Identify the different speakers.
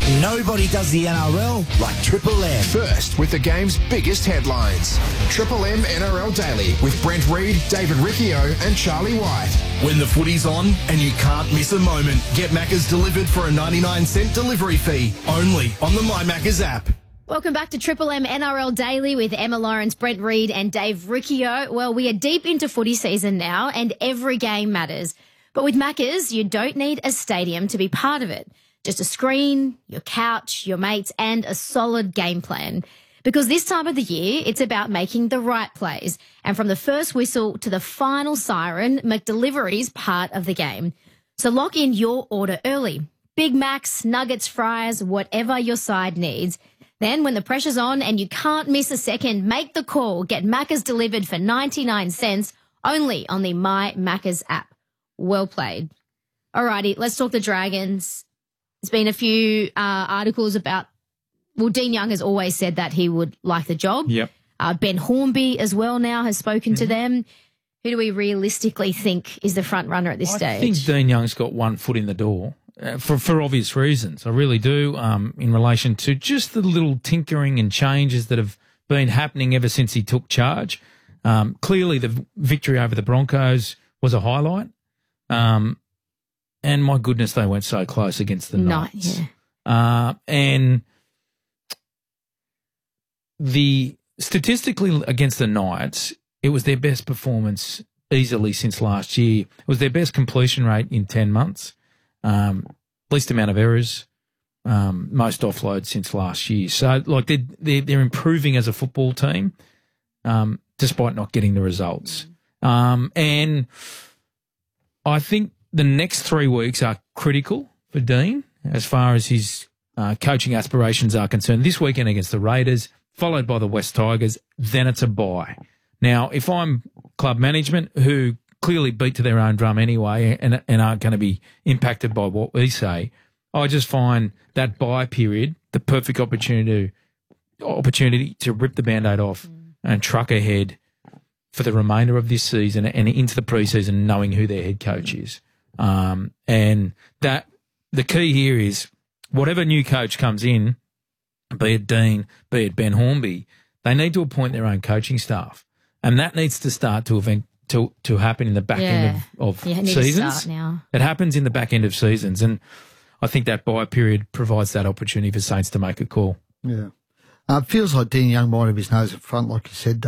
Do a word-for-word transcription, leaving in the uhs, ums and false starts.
Speaker 1: Nobody does the N R L like Triple M.
Speaker 2: First, with the game's biggest headlines. Triple M N R L Daily with Brent Reid, David Riccio and Charlie White.
Speaker 3: When the footy's on and you can't miss a moment, get Macca's delivered for a ninety-nine cent delivery fee, only on the My Macca's app.
Speaker 4: Welcome back to Triple M N R L Daily with Emma Lawrence, Brent Reid and Dave Riccio. Well, we are deep into footy season now and every game matters. But with Macca's, you don't need a stadium to be part of it. Just a screen, your couch, your mates, and a solid game plan. Because this time of the year, it's about making the right plays. And from the first whistle to the final siren, McDelivery's part of the game. So lock in your order early. Big Macs, nuggets, fries, whatever your side needs. Then when the pressure's on and you can't miss a second, make the call. Get Macca's delivered for ninety-nine cents only on the My Macca's app. Well played. Alrighty, let's talk the Dragons. There's been a few uh, articles about, well, Dean Young has always said that he would like the job.
Speaker 5: Yep.
Speaker 4: Uh, Ben Hornby as well now has spoken mm-hmm. to them. Who do we realistically think is the front runner at this
Speaker 5: I
Speaker 4: stage?
Speaker 5: I think Dean Young's got one foot in the door uh, for, for obvious reasons. I really do, um, in relation to just the little tinkering and changes that have been happening ever since he took charge. Um, clearly the victory over the Broncos was a highlight. Um And my goodness, they went so close against the Knights.
Speaker 4: Yeah.
Speaker 5: Uh, and the statistically against the Knights, it was their best performance easily since last year. It was their best completion rate in ten months, um, least amount of errors, um, most offloads since last year. So, like, they're, they're, they're improving as a football team, um, despite not getting the results. Um, and I think the next three weeks are critical for Dean as far as his uh, coaching aspirations are concerned. This weekend against the Raiders, followed by the West Tigers, then it's a bye. Now, if I'm club management, who clearly beat to their own drum anyway and, and aren't going to be impacted by what we say, I just find that bye period the perfect opportunity to, opportunity to rip the Band-Aid off mm. and truck ahead for the remainder of this season and into the preseason, knowing who their head coach is. Um, and that the key here is whatever new coach comes in, be it Dean, be it Ben Hornby, they need to appoint their own coaching staff. And that needs to start to event, to, to happen in the back
Speaker 4: yeah.
Speaker 5: end of, of
Speaker 4: yeah, it needs
Speaker 5: seasons.
Speaker 4: To start now.
Speaker 5: It happens in the back end of seasons. And I think that bye period provides that opportunity for Saints to make a call.
Speaker 6: Yeah. Uh, it feels like Dean Young might have his nose up front, like you said,